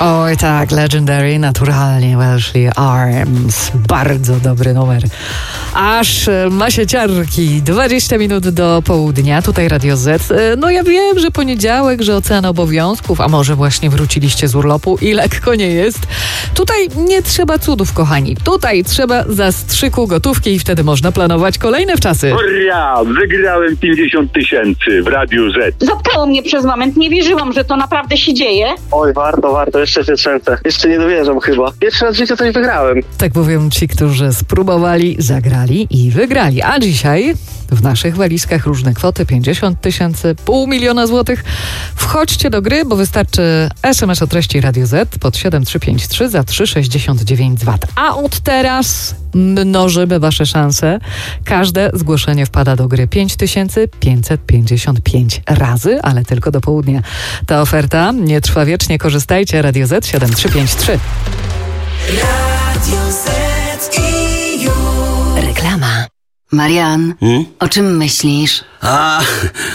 Oj tak, Legendary, naturalnie Welshly Arms. Bardzo dobry numer. Aż ma się ciarki. 20 minut do południa, tutaj Radio Z. No ja wiem, że poniedziałek, że ocean obowiązków, a może właśnie wróciliście z urlopu i lekko nie jest. Tutaj nie trzeba cudów, kochani. Tutaj trzeba zastrzyku gotówki i wtedy można planować kolejne wczasy. Hurra! Wygrałem 50 000 w Radiu Z. Zatkało mnie przez moment, nie wierzyłam, że to naprawdę się dzieje. Oj, warto, jeszcze się trzęsę. Jeszcze nie dowierzam chyba. Pierwszy raz w życiu coś wygrałem. Tak mówią ci, którzy spróbowali, zagrali i wygrali. A dzisiaj w naszych walizkach różne kwoty, 50 000, 500 000 złotych. Wchodźcie do gry, bo wystarczy SMS o treści Radio Z pod 7353 za 3,69 Zł. A od teraz mnożymy wasze szanse. Każde zgłoszenie wpada do gry 5555 razy, ale tylko do południa. Ta oferta nie trwa wiecznie. Korzystajcie. Radio Z 7353. Radio Z i już. Reklama. Marian, o czym myślisz?